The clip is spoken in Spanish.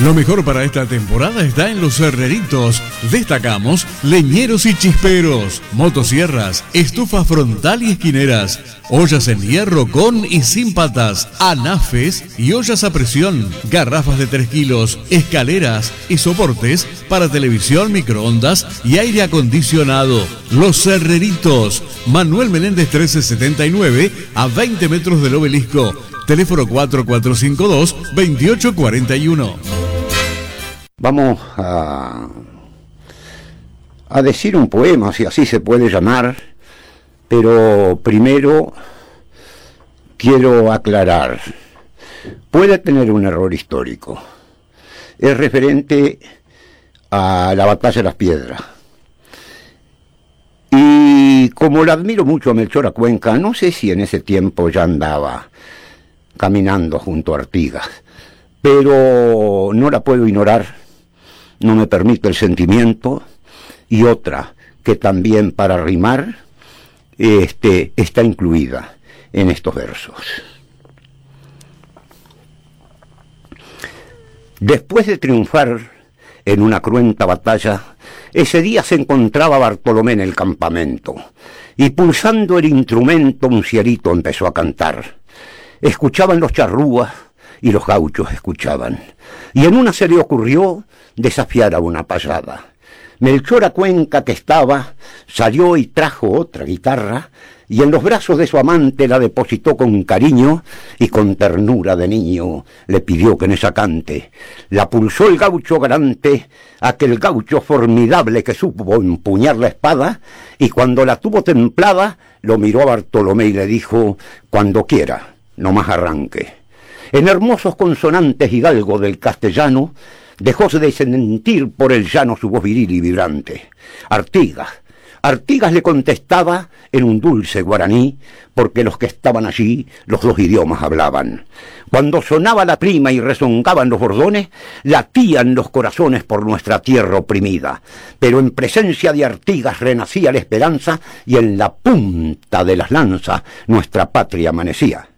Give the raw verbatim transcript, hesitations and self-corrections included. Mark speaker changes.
Speaker 1: Lo mejor para esta temporada está en Los Herreritos. Destacamos leñeros y chisperos, motosierras, estufa frontal y esquineras, ollas en hierro con y sin patas, anafes y ollas a presión, garrafas de tres kilos, escaleras y soportes para televisión, microondas y aire acondicionado. Los Herreritos, Manuel Menéndez trece setenta y nueve, a veinte metros del Obelisco. Teléfono cuatro cuatro cinco dos, dos ocho cuatro uno.
Speaker 2: Vamos a, a decir un poema, si así se puede llamar, pero primero quiero aclarar. Puede tener un error histórico. Es referente a la batalla de las Piedras. Y como le admiro mucho a Melchor a Cuenca, no sé si en ese tiempo ya andaba caminando junto a Artigas, pero no la puedo ignorar, no me permite el sentimiento. Y otra que también para rimar este, está incluida en estos versos. Después de triunfar en una cruenta batalla, ese día se encontraba Bartolomé en el campamento, y pulsando el instrumento un cierito empezó a cantar. Escuchaban los charrúas y los gauchos escuchaban, y en una se le ocurrió desafiar a una payada. Melchor a Cuenca, que estaba, salió y trajo otra guitarra, y en los brazos de su amante la depositó con cariño, y con ternura de niño le pidió que en esa cante. La pulsó el gaucho garante, aquel gaucho formidable que supo empuñar la espada, y cuando la tuvo templada, lo miró a Bartolomé y le dijo: cuando quiera, no más arranque. En hermosos consonantes hidalgo del castellano, dejóse de sentir por el llano su voz viril y vibrante. Artigas, Artigas le contestaba en un dulce guaraní, porque los que estaban allí los dos idiomas hablaban. Cuando sonaba la prima y rezongaban los bordones, latían los corazones por nuestra tierra oprimida. Pero en presencia de Artigas renacía la esperanza, y en la punta de las lanzas nuestra patria amanecía.